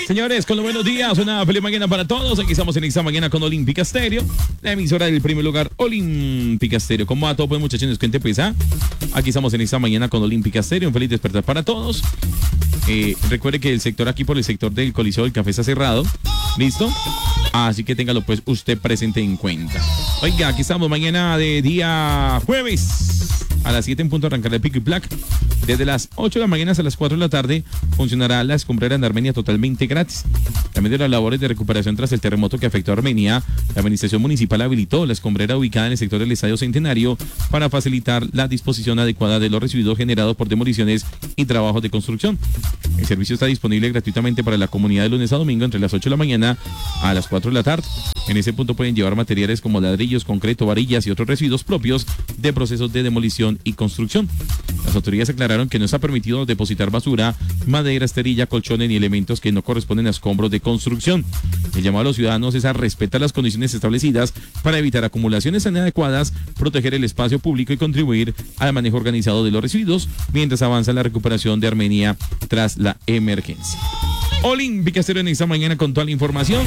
Señores, con los buenos días, una feliz mañana para todos. Aquí estamos en esta mañana con Olímpica Estéreo, la emisora del primer lugar, Olímpica Estéreo. ¿Cómo va todo, pues, muchachos? ¿Qué te pesa? Aquí estamos en esta mañana con Olímpica Estéreo. Un feliz despertar para todos. Recuerde que el sector aquí, por el sector del Coliseo del Café, está cerrado. ¿Listo? Así que téngalo, pues, usted presente en cuenta. Oiga, aquí estamos mañana de día jueves. A las 7 en punto arrancará el pico y placa. Desde las 8 de la mañana hasta las 4 de la tarde funcionará la escombrera en Armenia totalmente gratis. También de las labores de recuperación tras el terremoto que afectó a Armenia, la administración municipal habilitó la escombrera ubicada en el sector del Estadio Centenario para facilitar la disposición adecuada de los residuos generados por demoliciones y trabajos de construcción. El servicio está disponible gratuitamente para la comunidad de lunes a domingo entre las 8 de la mañana a las 4 de la tarde. En ese punto pueden llevar materiales como ladrillos, concreto, varillas y otros residuos propios de procesos de demolición y construcción. Las autoridades aclararon que no está permitido depositar basura, madera, esterilla, colchones ni elementos que no corresponden a escombros de construcción. El llamado a los ciudadanos es a respetar las condiciones establecidas para evitar acumulaciones inadecuadas, proteger el espacio público y contribuir al manejo organizado de los residuos mientras avanza la recuperación de Armenia tras la emergencia. Olímpica Estéreo en esta mañana con toda la información.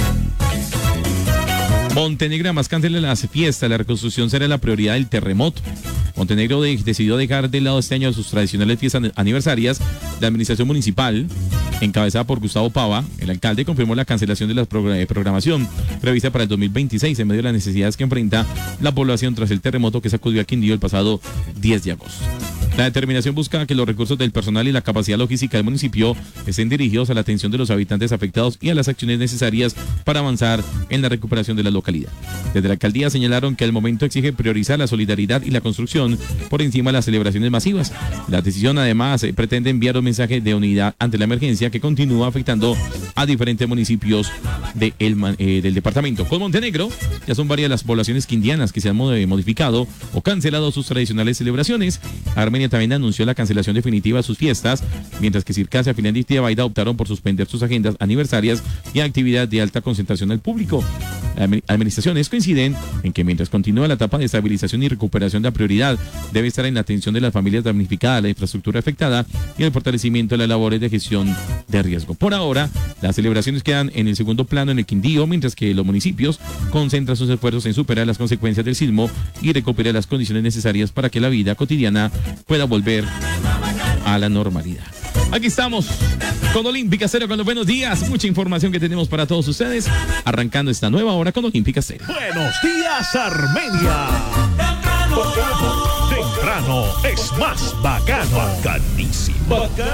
Montenegro además cancela las fiestas, la reconstrucción será la prioridad del terremoto. Montenegro decidió dejar de lado este año sus tradicionales fiestas aniversarias. La administración municipal, encabezada por Gustavo Pava, el alcalde, confirmó la cancelación de la programación prevista para el 2026 en medio de las necesidades que enfrenta la población tras el terremoto que sacudió a Quindío el pasado 10 de agosto. La determinación busca que los recursos del personal y la capacidad logística del municipio estén dirigidos a la atención de los habitantes afectados y a las acciones necesarias para avanzar en la recuperación de la localidad. Desde la alcaldía señalaron que el momento exige priorizar la solidaridad y la construcción por encima de las celebraciones masivas. La decisión además pretende enviar un mensaje de unidad ante la emergencia que continúa afectando a diferentes municipios del departamento. Con Montenegro ya son varias las poblaciones quindianas que se han modificado o cancelado sus tradicionales celebraciones. Armenia también anunció la cancelación definitiva de sus fiestas, mientras que Circasia, Finlandia y Tiabaida optaron por suspender sus agendas aniversarias y actividades de alta concentración al público. Las administraciones coinciden en que mientras continúa la etapa de estabilización y recuperación, la prioridad debe estar en la atención de las familias damnificadas, la infraestructura afectada y el fortalecimiento de las labores de gestión de riesgo. Por ahora, las celebraciones quedan en el segundo plano en el Quindío, mientras que los municipios concentran sus esfuerzos en superar las consecuencias del sismo y recuperar las condiciones necesarias para que la vida cotidiana pueda volver a la normalidad. Aquí estamos con Olímpica Estéreo, con los buenos días. Mucha información que tenemos para todos ustedes. Arrancando esta nueva hora con Olímpica Estéreo. Buenos días, Armenia. Porque temprano es más bacano, bacanísimo.